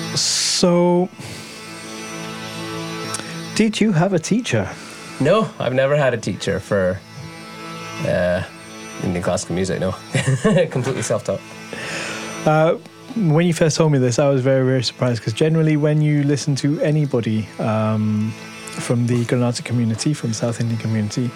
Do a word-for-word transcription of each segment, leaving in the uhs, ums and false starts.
So, did you have a teacher? No, I've never had a teacher for uh, Indian classical music, no. Completely self-taught. Uh, when you first told me this, I was very, very surprised, because generally when you listen to anybody um, from the Carnatic community, from South Indian community,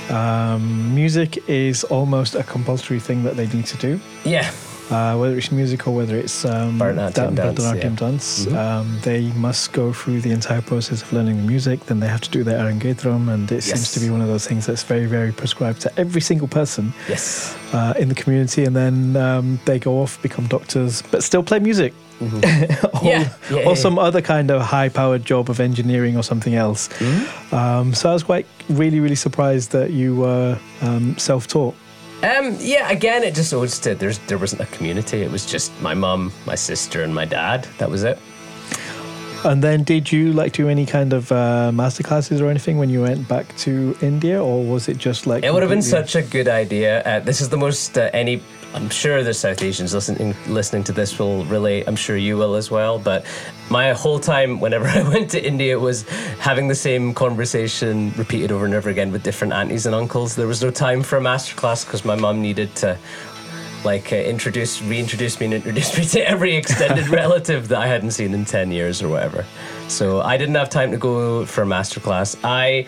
um, music is almost a compulsory thing that they need to do. Yeah. Uh, whether it's music or whether it's um, Bharatanatyam da- dance, Bharatanatyam yeah. dance, Mhm. um, they must go through the entire process of learning the music. Then they have to do their Arangetram, and it Yes. seems to be one of those things that's very, very prescribed to every single person Yes. uh, in the community. And then um, they go off, become doctors, but still play music. Mm-hmm. or, Yeah, yeah, or yeah. some other kind of high-powered job of engineering or something else. Mm-hmm. Um, so I was quite really, really surprised that you were um, self-taught. Um, yeah, again, it just owes to, there's, there wasn't a community. It was just my mum, my sister, and my dad. That was it. And then did you like do any kind of uh, masterclasses or anything when you went back to India, or was it just like... It would have been completely- such a good idea. Uh, this is the most, uh, any, I'm sure the South Asians listening listening to this will relate. I'm sure you will as well. But my whole time, whenever I went to India, was having the same conversation repeated over and over again with different aunties and uncles. There was no time for a masterclass because my mum needed to like uh, introduce, reintroduce me and introduce me to every extended relative that I hadn't seen in ten years or whatever. So I didn't have time to go for a masterclass. I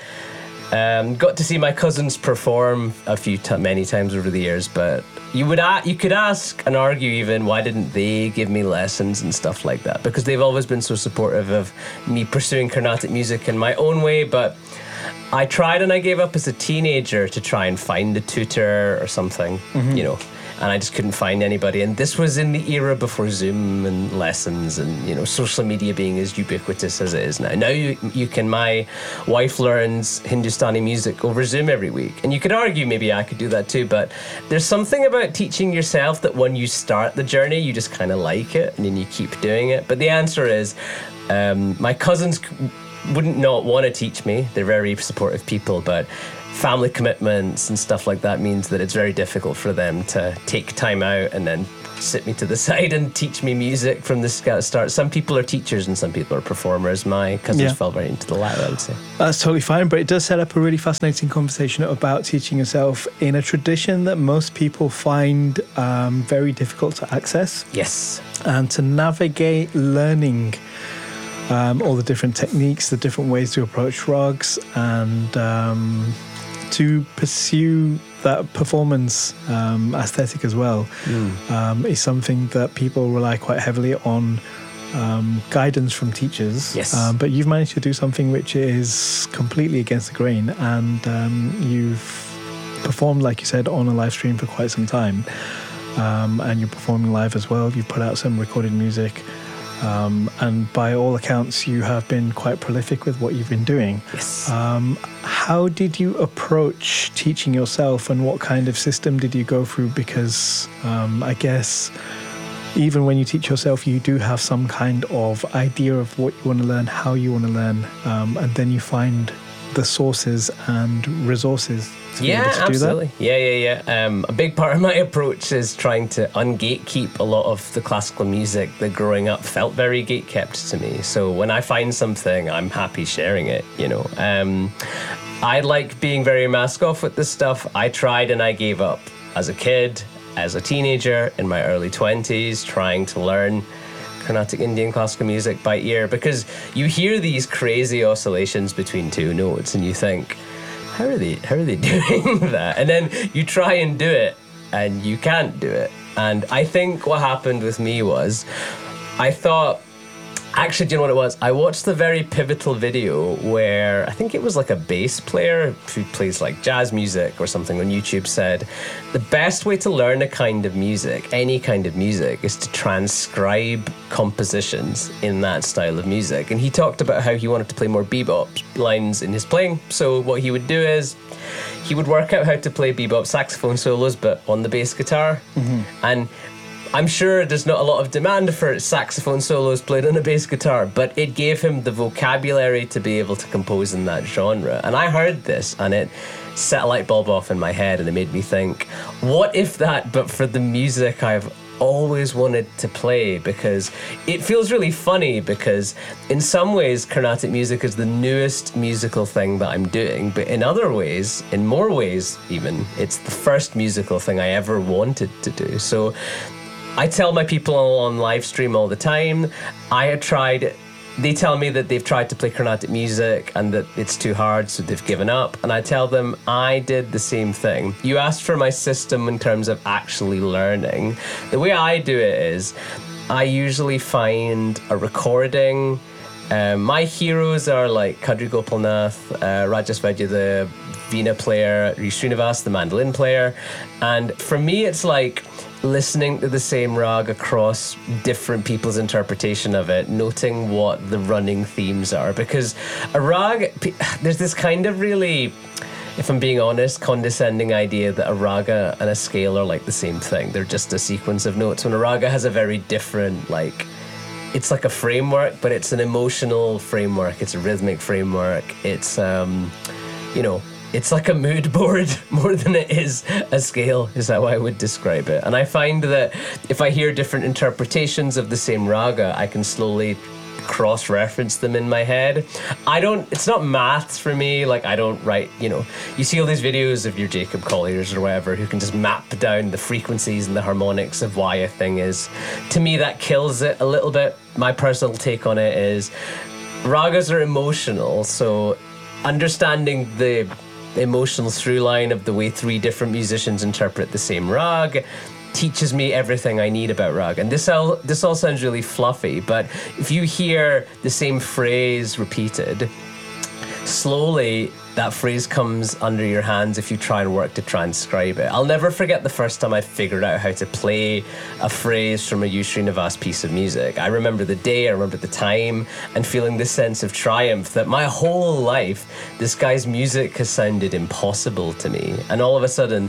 um, got to see my cousins perform a few t- many times over the years, but you would a- you could ask and argue even why didn't they give me lessons and stuff like that, because they've always been so supportive of me pursuing Carnatic music in my own way. But I tried and I gave up as a teenager to try and find a tutor or something, Mm-hmm. you know, and I just couldn't find anybody. And this was in the era before Zoom and lessons and, you know, social media being as ubiquitous as it is now. Now you, you can, my wife learns Hindustani music over Zoom every week. And you could argue maybe I could do that too, but there's something about teaching yourself that when you start the journey, you just kind of like it and then you keep doing it. But the answer is, um, my cousins wouldn't not want to teach me. They're very supportive people, but family commitments and stuff like that means that it's very difficult for them to take time out and then sit me to the side and teach me music from the start. Some people are teachers and some people are performers. My cousins Yeah. fell right into the latter, I would say. That's totally fine, but it does set up a really fascinating conversation about teaching yourself in a tradition that most people find um, very difficult to access, Yes. and to navigate learning um, all the different techniques, the different ways to approach rugs, and um, to pursue that performance um, aesthetic as well, Mm. um, is something that people rely quite heavily on um, guidance from teachers. Yes. Um, but you've managed to do something which is completely against the grain, and um, you've performed, like you said, on a live stream for quite some time. Um, and you're performing live as well. You've put out some recorded music. Um, and by all accounts, you have been quite prolific with what you've been doing. Yes. Um, how did you approach teaching yourself, and what kind of system did you go through? Because um, I guess even when you teach yourself, you do have some kind of idea of what you want to learn, how you want to learn, um, and then you find the sources and resources to be Yeah, able to absolutely. do that. Yeah, yeah, yeah. Um, a big part of my approach is trying to ungatekeep a lot of the classical music that growing up felt very gatekept to me. So when I find something, I'm happy sharing it, you know. Um, I like being very mask off with this stuff. I tried and I gave up as a kid, as a teenager, in my early twenties, trying to learn Carnatic Indian classical music by ear, because you hear these crazy oscillations between two notes and you think, how are they how are they doing that? And then you try and do it and you can't do it. And I think what happened with me was, I thought, actually, do you know what it was? I watched the very pivotal video where I think it was like a bass player who plays like jazz music or something on YouTube said, the best way to learn a kind of music, any kind of music, is to transcribe compositions in that style of music. And he talked about how he wanted to play more bebop lines in his playing. So what he would do is he would work out how to play bebop saxophone solos, but on the bass guitar. Mm-hmm. And I'm sure there's not a lot of demand for saxophone solos played on a bass guitar, but it gave him the vocabulary to be able to compose in that genre. And I heard this and it set a light bulb off in my head, and it made me think, what if that, but for the music I've always wanted to play, because it feels really funny, because in some ways Carnatic music is the newest musical thing that I'm doing, but in other ways, in more ways even, it's the first musical thing I ever wanted to do. So I tell my people on live stream all the time, I had tried, they tell me that they've tried to play Carnatic music and that it's too hard, so they've given up. And I tell them I did the same thing. You asked for my system in terms of actually learning. The way I do it is I usually find a recording. Um, my heroes are like Kadri Gopalnath, uh, Rajas Vaidya, the Veena player, Srinivas, the mandolin player. And for me, it's like listening to the same rag across different people's interpretation of it, noting what the running themes are. Because a rag, there's this kind of really, if I'm being honest, condescending idea that a raga and a scale are like the same thing. They're just a sequence of notes. When a raga has a very different, like, it's like a framework, but it's an emotional framework. It's a rhythmic framework. It's, um, you know, it's like a mood board more than it is a scale, is how I would describe it. And I find that if I hear different interpretations of the same raga, I can slowly cross-reference them in my head. I don't, it's not maths for me, like I don't write, you know, you see all these videos of your Jacob Colliers or whatever who can just map down the frequencies and the harmonics of why a thing is. To me, that kills it a little bit. My personal take on it is ragas are emotional, so understanding the emotional through line of the way three different musicians interpret the same rag teaches me everything I need about rag. And this all this all sounds really fluffy, but if you hear the same phrase repeated, slowly that phrase comes under your hands if you try and work to transcribe it. I'll never forget the first time I figured out how to play a phrase from a U Srinivas piece of music. I remember the day, I remember the time, and feeling this sense of triumph that my whole life, this guy's music has sounded impossible to me. And all of a sudden,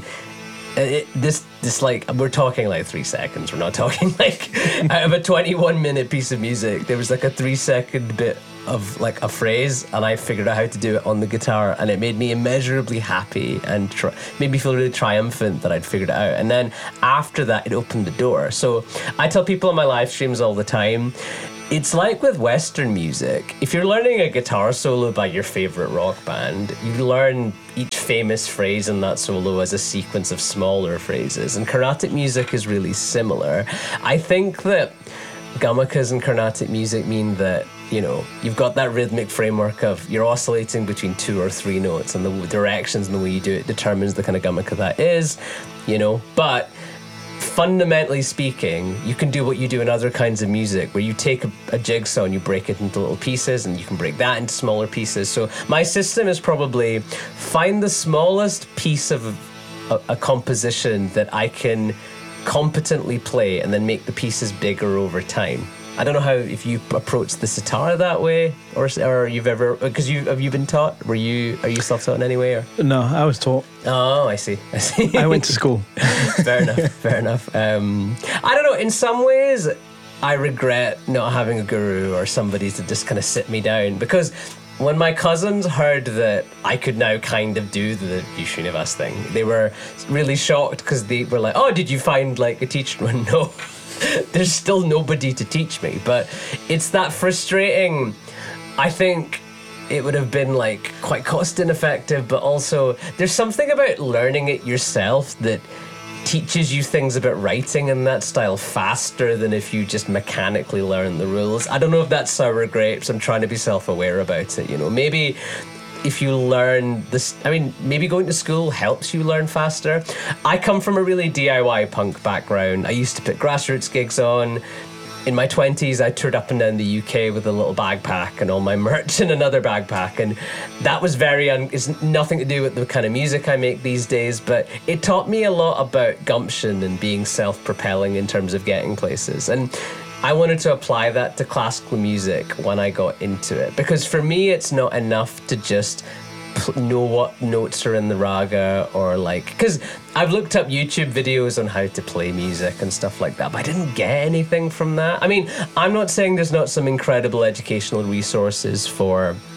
It, this, this like, we're talking like three seconds. We're not talking like, out of a twenty-one minute piece of music, there was like a three second bit of like a phrase, and I figured out how to do it on the guitar, and it made me immeasurably happy and tri- made me feel really triumphant that I'd figured it out. And then after that, it opened the door. So I tell people on my live streams all the time, it's like with Western music. If you're learning a guitar solo by your favorite rock band, you learn each famous phrase in that solo as a sequence of smaller phrases. And Carnatic music is really similar. I think that gamakas in Carnatic music mean that, you know, you've got that rhythmic framework of you're oscillating between two or three notes, and the directions and the way you do it determines the kind of gamaka that is, you know, but fundamentally speaking, you can do what you do in other kinds of music, where you take a, a jigsaw and you break it into little pieces, and you can break that into smaller pieces. So my system is probably find the smallest piece of a, a composition that I can competently play, and then make the pieces bigger over time. I don't know how, if you approach the sitar that way, or or you've ever, because you have you been taught? Were you are you self-taught in any way? Or? No, I was taught. Oh, I see. I see. I went to school. Fair enough. Fair enough. Um, I don't know. In some ways, I regret not having a guru or somebody to just kind of sit me down, because when my cousins heard that I could now kind of do the U Srinivas thing, they were really shocked, because they were like, "Oh, did you find like a teacher?" No. There's still nobody to teach me, but it's that frustrating. I think it would have been like quite cost ineffective, but also there's something about learning it yourself that teaches you things about writing in that style faster than if you just mechanically learn the rules. I don't know if that's sour grapes. I'm trying to be self-aware about it, you know. Maybe if you learn this, I mean, maybe going to school helps you learn faster. I come from a really D I Y punk background. I used to put grassroots gigs on. In my twenties, I toured up and down the U K with a little backpack and all my merch in another backpack. And that was very, un- it's nothing to do with the kind of music I make these days, but it taught me a lot about gumption and being self-propelling in terms of getting places. And I wanted to apply that to classical music when I got into it, because for me, it's not enough to just know what notes are in the raga, or like, because I've looked up YouTube videos on how to play music and stuff like that, but I didn't get anything from that. I mean, I'm not saying there's not some incredible educational resources for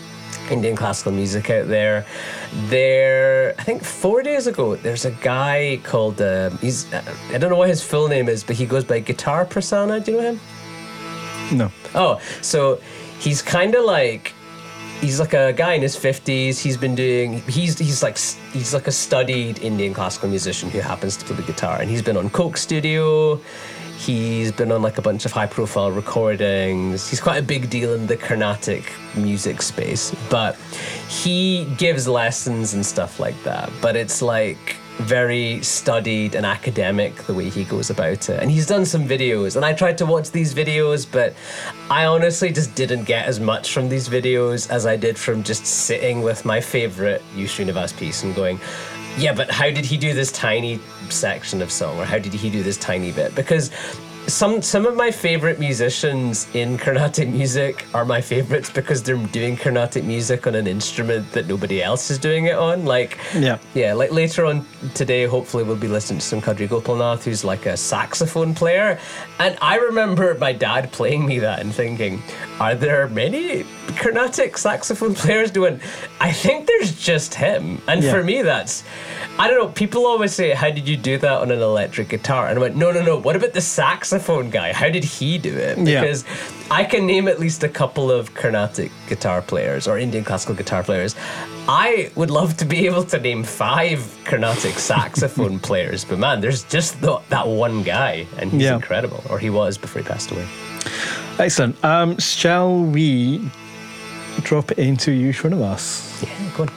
Indian classical music out there. There, I think four days ago, there's a guy called, uh, he's, uh, I don't know what his full name is, but he goes by Guitar Prasanna. Do you know him? No. Oh, so he's kind of like, he's like a guy in his fifties. He's been doing, he's he's like he's like a studied Indian classical musician who happens to play the guitar. And he's been on Coke Studio. He's been on like a bunch of high profile recordings. He's quite a big deal in the Carnatic music space. But he gives lessons and stuff like that. But it's like very studied and academic the way he goes about it. And he's done some videos, and I tried to watch these videos, but I honestly just didn't get as much from these videos as I did from just sitting with my favorite U Srinivas piece and going, yeah, but how did he do this tiny section of song, or how did he do this tiny bit? Because some some of my favorite musicians in Carnatic music are my favorites because they're doing Carnatic music on an instrument that nobody else is doing it on. Like, yeah, yeah, like later on today, hopefully we'll be listening to some Kadri Gopalnath, who's like a saxophone player. And I remember my dad playing me that and thinking, are there many Carnatic saxophone players doing? I think there's just him. And yeah. for me, that's, I don't know, people always say, how did you do that on an electric guitar? And I went, no, no, no, what about the saxophone guy? How did he do it? Because yeah. I can name at least a couple of Carnatic guitar players or Indian classical guitar players. I would love to be able to name five Carnatic saxophone players, but man, there's just the, that one guy, and he's yeah. incredible, or he was before he passed away. Excellent. Um, shall we drop it into U Srinivas? Yeah, go on.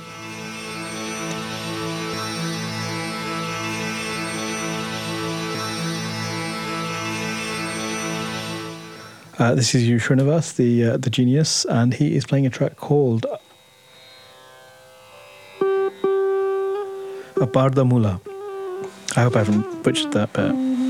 Uh, this is U Srinivas, the uh, the genius, and he is playing a track called Apardamula. I hope I haven't butchered that bit.